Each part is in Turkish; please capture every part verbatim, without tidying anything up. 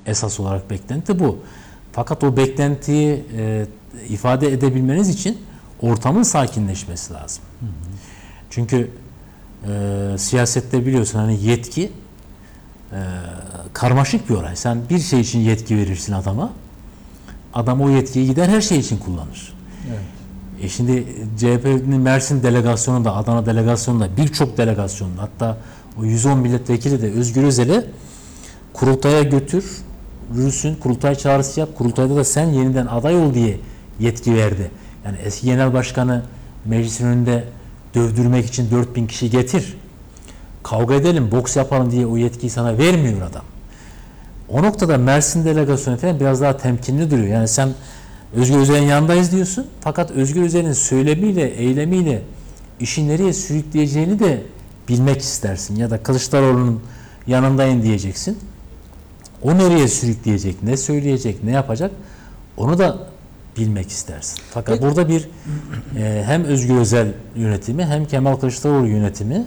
esas olarak beklenti bu. Fakat o beklentiyi e, ifade edebilmeniz için ortamın sakinleşmesi lazım. Hı hı. Çünkü e, siyasette biliyorsun hani yetki e, karmaşık bir olay. Sen bir şey için yetki verirsin adama. Adam o yetkiyi gider her şey için kullanır. Evet. E şimdi C H P'nin Mersin delegasyonunda, Adana delegasyonunda, birçok delegasyonunda, hatta o yüz on milletvekili de Özgür Özel'i kurultaya götürürsün, kurultay çağrısı yap, kurultayda da sen yeniden aday ol diye yetki verdi. Yani eski genel başkanı meclisin önünde dövdürmek için dört bin kişi getir, kavga edelim, boks yapalım diye o yetkiyi sana vermiyor adam. O noktada Mersin delegasyonu falan biraz daha temkinli duruyor. Yani sen Özgür Özel'in yanındayız diyorsun. Fakat Özgür Özel'in söylemiyle, eylemiyle işi nereye sürükleyeceğini de bilmek istersin. Ya da Kılıçdaroğlu'nun yanındayım diyeceksin. O nereye sürükleyecek, ne söyleyecek, ne yapacak onu da bilmek istersin. Fakat Peki. burada bir e, hem Özgür Özel yönetimi hem Kemal Kılıçdaroğlu yönetimi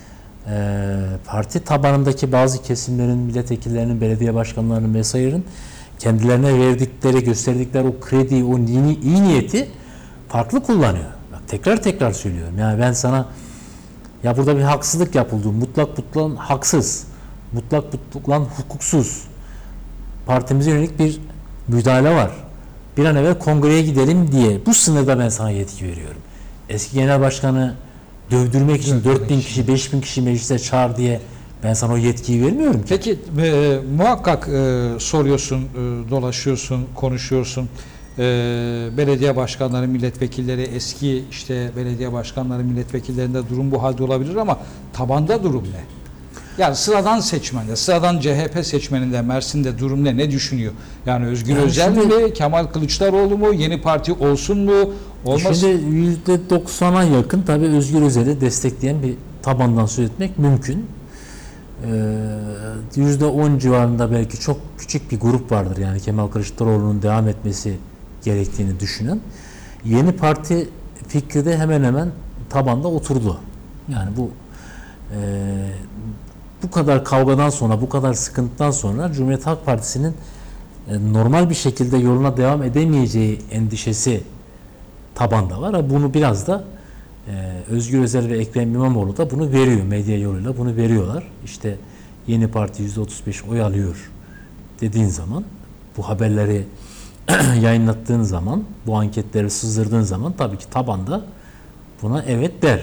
e, parti tabanındaki bazı kesimlerin, milletvekillerinin, belediye başkanlarının vesairenin kendilerine verdikleri, gösterdikleri o krediyi, o iyi, iyi niyeti farklı kullanıyor. Bak, tekrar tekrar söylüyorum. Yani ben sana ya burada bir haksızlık yapıldı. Mutlak mutlak haksız. Mutlak mutlak hukuksuz. Partimize yönelik bir müdahale var. Bir an evvel kongreye gidelim diye bu sınırda ben sana yetki veriyorum. Eski genel başkanı dövdürmek için dört bin kişi, beş bin kişi meclise çağır diye ben sana o yetkiyi vermiyorum ki. Peki e, muhakkak e, soruyorsun, e, dolaşıyorsun, konuşuyorsun. E, belediye başkanları, milletvekilleri, eski işte belediye başkanları, milletvekillerinde durum bu halde olabilir ama tabanda durum ne? Yani sıradan seçmende, sıradan C H P seçmeninde Mersin'de durum ne? Ne düşünüyor? Yani Özgür yani Özel şimdi, mi, Kemal Kılıçdaroğlu mu, yeni parti olsun mu, olmaz? Şimdi yüzde doksana yakın tabii Özgür Özel'i destekleyen bir tabandan söz etmek mümkün. yüzde on civarında belki çok küçük bir grup vardır. Yani Kemal Kılıçdaroğlu'nun devam etmesi gerektiğini düşünen. Yeni parti fikri de hemen hemen tabanda oturdu. Yani bu e, bu kadar kavgadan sonra, bu kadar sıkıntıdan sonra Cumhuriyet Halk Partisi'nin e, normal bir şekilde yoluna devam edemeyeceği endişesi tabanda var. Bunu biraz da e, Özgür Özel ve Ekrem İmamoğlu da bunu veriyor. Medya yoluyla bunu veriyorlar. İşte yeni parti yüzde otuz beş oy alıyor dediğin zaman, bu haberleri yayınlattığın zaman, bu anketleri sızdırdığın zaman tabii ki tabanda buna evet der.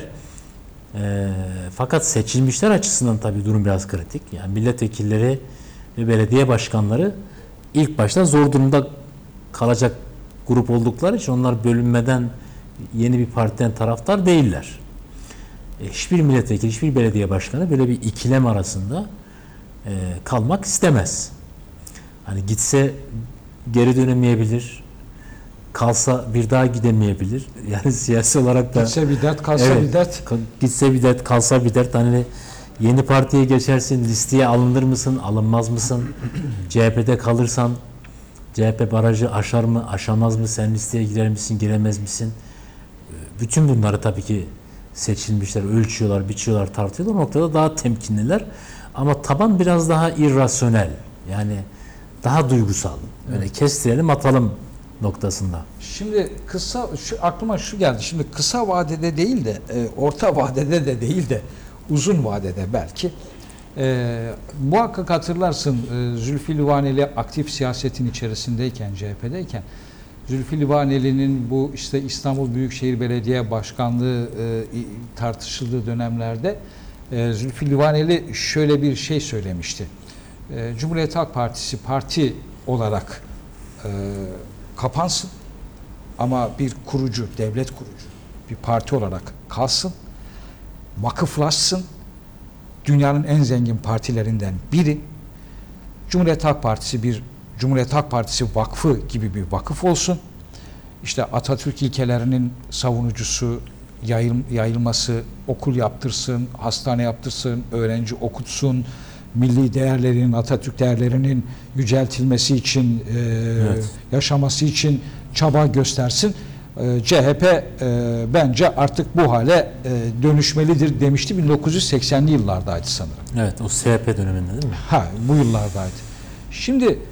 E, fakat seçilmişler açısından tabii durum biraz kritik. Yani milletvekilleri ve belediye başkanları ilk başta zor durumda kalacak grup oldukları için onlar bölünmeden yeni bir partiden taraftar değiller. E, hiçbir milletvekili, hiçbir belediye başkanı böyle bir ikilem arasında e, kalmak istemez. Hani gitse geri dönemeyebilir, kalsa bir daha gidemeyebilir. Yani siyasi olarak da gitse bir dert, kalsa evet, bir dert. Gitse bir dert, kalsa bir dert. Hani yeni partiye geçersin, listeye alınır mısın, alınmaz mısın? C H P'de kalırsan C H P barajı aşar mı, aşamaz mı? Sen listeye girer misin, giremez misin? Bütün bunları tabii ki seçilmişler, ölçüyorlar, biçiyorlar, tartıyorlar. O noktada daha temkinliler. Ama taban biraz daha irrasyonel. Yani daha duygusal. Öyle evet. Kestirelim, atalım noktasında. Şimdi kısa, şu aklıma şu geldi. Şimdi kısa vadede değil de, e, orta vadede de değil de, uzun vadede belki. E, muhakkak hatırlarsın e, Zülfü Livaneli aktif siyasetin içerisindeyken, C H P'deyken Zülfü Livaneli'nin bu işte İstanbul Büyükşehir Belediye Başkanlığı e, tartışıldığı dönemlerde e, Zülfü Livaneli şöyle bir şey söylemişti. E, Cumhuriyet Halk Partisi parti olarak e, kapansın ama bir kurucu, devlet kurucu bir parti olarak kalsın, vakıflaşsın, dünyanın en zengin partilerinden biri, Cumhuriyet Halk Partisi bir Cumhuriyet Halk Partisi vakfı gibi bir vakıf olsun. İşte Atatürk ilkelerinin savunucusu, yayıl, yayılması, okul yaptırsın, hastane yaptırsın, öğrenci okutsun, milli değerlerin, Atatürk değerlerinin yüceltilmesi için, e, evet. yaşaması için çaba göstersin. E, C H P e, bence artık bu hale e, dönüşmelidir demişti. bin dokuz yüz seksenli yıllardaydı sanırım. Evet, o S H P döneminde değil mi? Ha, bu yıllardaydı. Şimdi